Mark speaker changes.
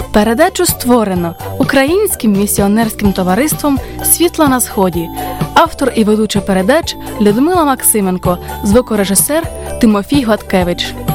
Speaker 1: Передачу створено Українським місіонерським товариством «Світла на Сході». Автор і ведуча передач Людмила Максименко, звукорежисер Тимофій Гладкевич.